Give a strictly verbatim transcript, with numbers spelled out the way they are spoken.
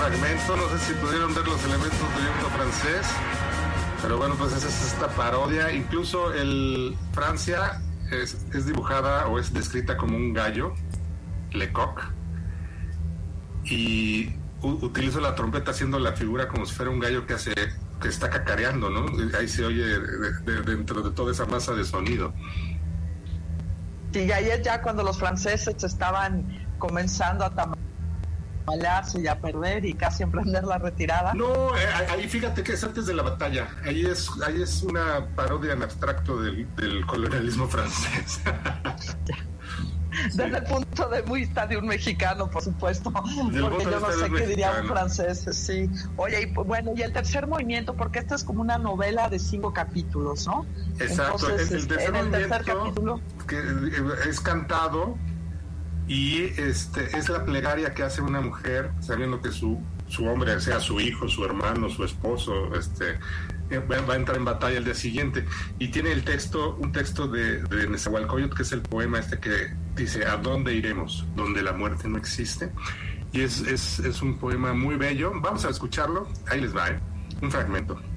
fragmento, no sé si pudieron ver los elementos de viento francés, pero bueno, pues esa es esta parodia. Incluso el Francia es, es dibujada o es descrita como un gallo, Lecoq, y u- utilizo la trompeta haciendo la figura como si fuera un gallo que hace, que está cacareando, ¿no? Ahí se oye de, de, dentro de toda esa masa de sonido. Y ahí es ya cuando los franceses estaban comenzando a tambalearse y a perder y casi emprender la retirada. No, eh, ahí fíjate que es antes de la batalla. Ahí es, ahí es una parodia en abstracto del, del colonialismo francés. Desde sí. El punto de vista de un mexicano, por supuesto, Del porque yo no sé qué diría un mexicano. francés, sí. Oye, y bueno, y el tercer movimiento, porque esta es como una novela de cinco capítulos, ¿no? Exacto. Entonces, el, el tercer en el tercer movimiento capítulo que es cantado y este es la plegaria que hace una mujer sabiendo que su su hombre, sea su hijo, su hermano, su esposo, este va, va a entrar en batalla el día siguiente, y tiene el texto, un texto de, de Nezahualcóyotl, que es el poema este que dice: ¿a dónde iremos? Donde la muerte no existe. Y es, es, es un poema muy bello. Vamos a escucharlo. Ahí les va, ¿eh? Un fragmento.